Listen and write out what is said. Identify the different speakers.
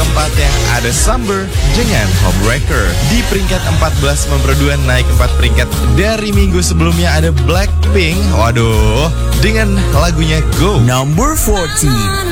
Speaker 1: keempatnya ada Summer dengan Homewrecker. Di peringkat 14 memperodua naik 4 peringkat dari minggu sebelumnya ada Blackpink. Waduh, dengan lagunya Go.
Speaker 2: Number 14.